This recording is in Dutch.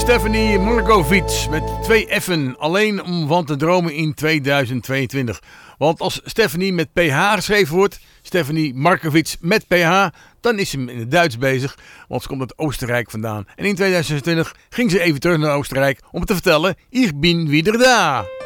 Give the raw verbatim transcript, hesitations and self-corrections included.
Stephanie Markovic met twee F'en, alleen om van te dromen in tweeduizend tweeëntwintig. Want als Stephanie met P H geschreven wordt, Stephanie Markovic met P H, dan is ze in het Duits bezig, want ze komt uit Oostenrijk vandaan. En in tweeduizend twintig ging ze even terug naar Oostenrijk om te vertellen, ich bin wieder da.